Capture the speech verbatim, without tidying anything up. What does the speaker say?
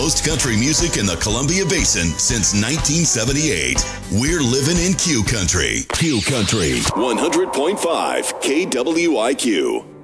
most country music in the Columbia Basin since nineteen seventy-eight. We're living in Q Country. Q Country. one hundred point five K W I Q.